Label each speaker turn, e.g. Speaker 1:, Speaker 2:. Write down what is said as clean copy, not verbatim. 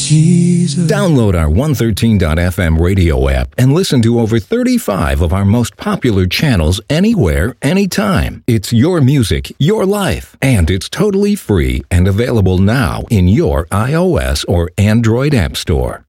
Speaker 1: Jesus.
Speaker 2: Download our 113.fm radio app and listen to over 35 of our most popular channels anywhere, anytime. It's your music, your life, and it's totally free and available now in your iOS or Android app store.